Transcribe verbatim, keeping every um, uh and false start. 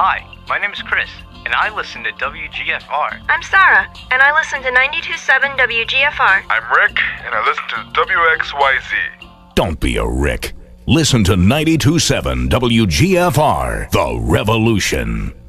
Hi, my name is Chris, and I listen to W G F R. I'm Sarah, and I listen to ninety-two point seven W G F R. I'm Rick, and I listen to W X Y Z. Don't be a Rick. Listen to ninety-two point seven W G F R, The Revolution.